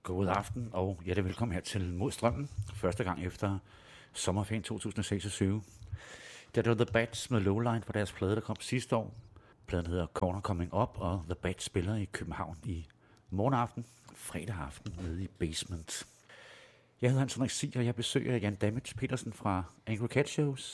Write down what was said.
God aften, og hjertelig velkommen her til Modstrømmen. Første gang efter sommerferien 2026. Det var The Bats med Lowline fra deres plade, der kom sidste år. Pladen hedder Corner Coming Up, og The Bats spiller i København i morgenaften, fredag aften, nede i Basement. Jeg hedder Hans Henrik Sig, og jeg besøger Jan Damage Petersen fra Angry Cat Shows.